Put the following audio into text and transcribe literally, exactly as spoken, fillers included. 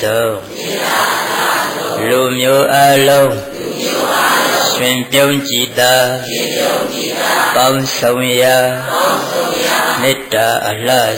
ဆုံးလူမျိုးအလုံးရှင်ပြုံးကြည်သာပေါင်းဆောင်ရာမေတ္တာအလှ